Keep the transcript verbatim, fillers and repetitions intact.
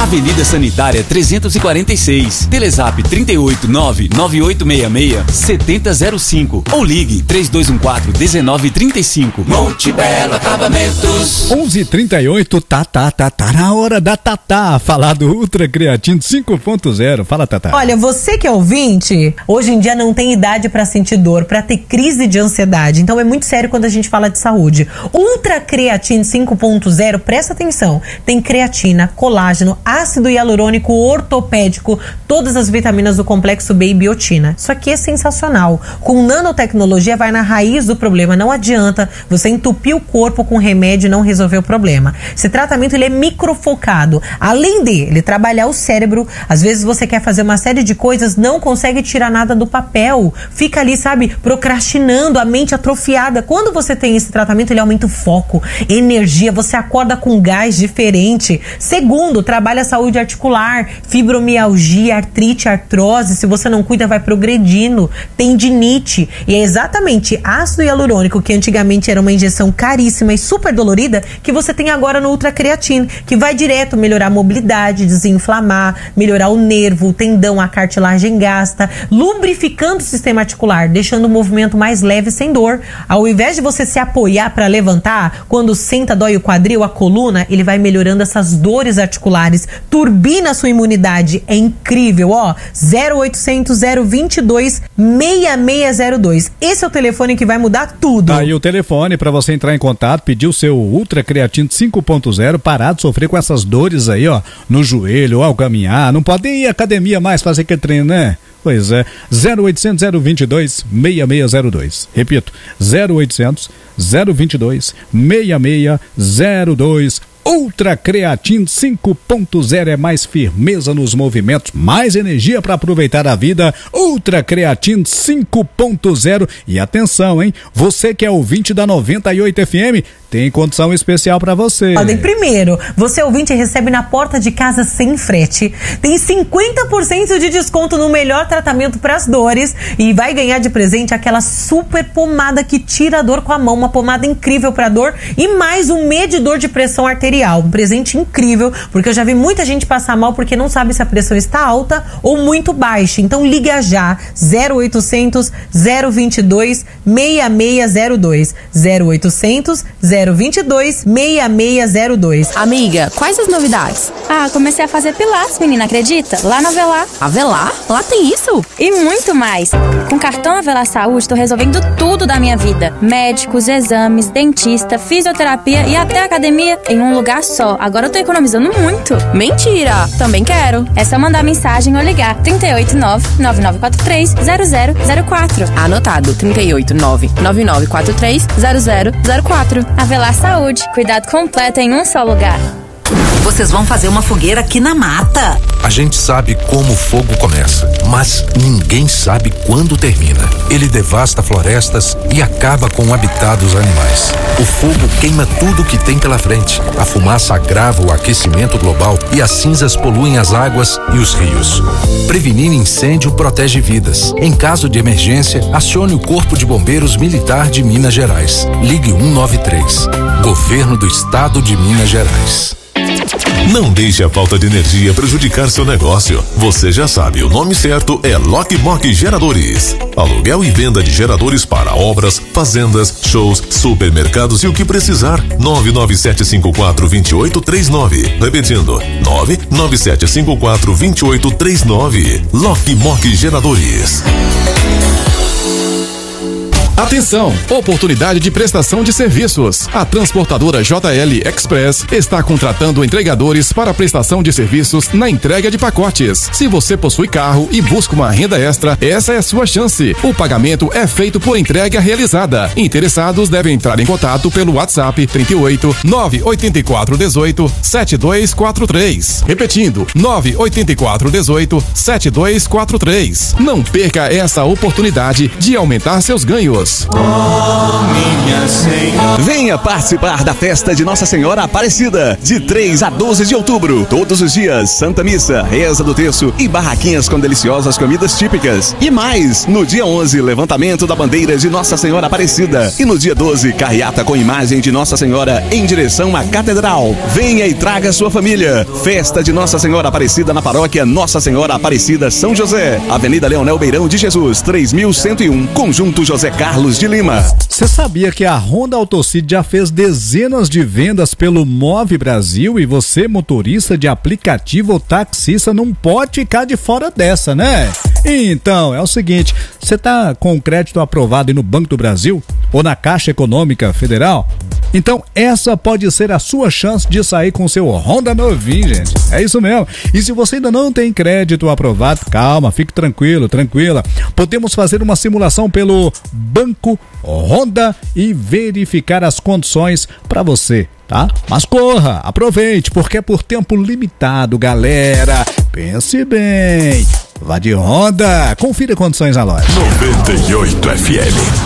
Avenida Sanitária trezentos e quarenta e seis. Telezap trinta e oito, nove nove oito seis seis, sete zero zero cinco ou ligue três dois um quatro, um nove três cinco. Monte Belo Acabamentos. onze e trinta e oito, tá, tá, tá, tá na hora da Tatá, falar do Ultra Creatine cinco ponto zero. Fala, Tatá. Olha, você que é ouvinte, hoje em dia não tem idade pra sentir dor, pra ter crise de ansiedade. Então é muito sério quando a gente fala de saúde. Ultra Creatine cinco ponto zero, presta atenção. Tem creatina, colágeno, ácido hialurônico ortopédico, todas as vitaminas do complexo B e biotina. Isso aqui é sensacional. Com nanotecnologia vai na raiz do problema. Não adianta você entupir o corpo com remédio e não resolver o problema. Esse tratamento ele é microfocado. Além de ele trabalhar o cérebro, às vezes você quer fazer uma série de coisas, não consegue tirar nada do papel. Fica ali, sabe, procrastinando, a mente atrofiada. Quando você tem esse tratamento, ele aumenta o foco, energia, você acorda com gás diferente. Segundo, trabalha a saúde articular, fibromialgia, artrite, artrose. Se você não cuida, vai progredindo. Tendinite. E é exatamente ácido hialurônico, que antigamente era uma injeção caríssima e super dolorida, que você tem agora no Ultra Creatine, que vai direto melhorar a mobilidade, desinflamar, melhorar o nervo, o tendão, a cartilagem gasta, lubrificando o sistema articular, deixando o movimento mais leve sem dor. Ao invés de você se apoiar para levantar, quando senta dói o quadril, a coluna, ele vai melhorando essas dores articulares, turbina a sua imunidade. É incrível, ó. zero oitocentos, zero vinte e dois, seis seis zero dois. Esse é o telefone que vai mudar tudo. Tá aí o telefone para você entrar em contato, pedir o seu Ultra Creatine cinco ponto zero, parar de sofrer com essas dores aí, ó, no joelho, ao caminhar. Não pode ir à academia mais fazer que treino, né? Pois é, zero oitocentos, zero vinte e dois, seis seis zero dois. Repito, zero oitocentos, zero vinte e dois, seis seis zero dois. Ultra Creatine cinco ponto zero é mais firmeza nos movimentos, mais energia para aproveitar a vida. Ultra Creatine cinco ponto zero. E atenção, hein? Você que é ouvinte da noventa e oito F M, tem condição especial para você. Podem primeiro, você ouvinte recebe na porta de casa sem frete. Tem cinquenta por cento de desconto no melhor tratamento para as dores e vai ganhar de presente aquela super pomada que tira a dor com a mão, uma pomada incrível para dor e mais um medidor de pressão arterial. Um presente incrível, porque eu já vi muita gente passar mal porque não sabe se a pressão está alta ou muito baixa. Então liga já, zero oitocentos, zero vinte e dois, seis seis zero dois, zero oitocentos, zero vinte e dois, seis seis zero dois. Amiga, quais as novidades? Ah, comecei a fazer pilates, menina, acredita? Lá na Avelar. Avelar? Lá tem isso? E muito mais. Com cartão Avelar Saúde, tô resolvendo tudo da minha vida. Médicos, exames, dentista, fisioterapia e até academia em um lugar só. Agora eu tô economizando muito. Mentira! Também quero. É só mandar mensagem ou ligar trinta e oito, nove nove nove quatro três, zero zero zero quatro. Anotado, trinta e oito, nove nove nove quatro três, zero zero zero quatro. Avelar Saúde, cuidado completo em um só lugar. Vocês vão fazer uma fogueira aqui na mata. A gente sabe como o fogo começa, mas ninguém sabe quando termina. Ele devasta florestas e acaba com o habitat dos animais. O fogo queima tudo que tem pela frente. A fumaça agrava o aquecimento global e as cinzas poluem as águas e os rios. Prevenir incêndio protege vidas. Em caso de emergência, acione o Corpo de Bombeiros Militar de Minas Gerais. Ligue um nove três. Governo do Estado de Minas Gerais. Não deixe a falta de energia prejudicar seu negócio. Você já sabe, o nome certo é Lockmock Geradores. Aluguel e venda de geradores para obras, fazendas, shows, supermercados e o que precisar. nove nove sete cinco quatro, dois oito três nove. Repetindo, nove nove sete cinco quatro, dois oito três nove. Lockmock Geradores. Atenção! Oportunidade de prestação de serviços. A transportadora J L Express está contratando entregadores para prestação de serviços na entrega de pacotes. Se você possui carro e busca uma renda extra, essa é a sua chance. O pagamento é feito por entrega realizada. Interessados devem entrar em contato pelo WhatsApp trinta e oito, nove oito quatro, dezoito, setenta e dois quarenta e três. Repetindo, nove oito quatro, dezoito, setenta e dois quarenta e três. Não perca essa oportunidade de aumentar seus ganhos. Unidos. Oh, minha Senhora. Venha participar da festa de Nossa Senhora Aparecida, de três a doze de outubro. Todos os dias, Santa Missa, reza do terço e barraquinhas com deliciosas comidas típicas. E mais, no dia onze, levantamento da bandeira de Nossa Senhora Aparecida. E no dia doze, carreata com imagem de Nossa Senhora em direção à Catedral. Venha e traga sua família. Festa de Nossa Senhora Aparecida na paróquia Nossa Senhora Aparecida São José. Avenida Leonel Beirão de Jesus, três mil cento e um, Conjunto José Carlos de Lima. Você sabia que a Honda Autocid já fez dezenas de vendas pelo Move Brasil e você, motorista de aplicativo ou taxista, não pode ficar de fora dessa, né? Então, é o seguinte, você tá com crédito aprovado aí no Banco do Brasil ou na Caixa Econômica Federal? Então essa pode ser a sua chance de sair com seu Honda novinho, gente. É isso mesmo. E se você ainda não tem crédito aprovado, calma, fique tranquilo, tranquila. Podemos fazer uma simulação pelo Banco Honda e verificar as condições para você, tá? Mas corra, aproveite, porque é por tempo limitado, galera. Pense bem. Vá de Honda. Confira condições na loja. noventa e oito F M.